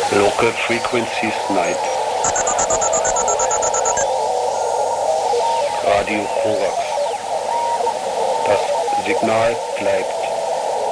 Local Frequencies Night. Radio Korax. Das Signal bleibt.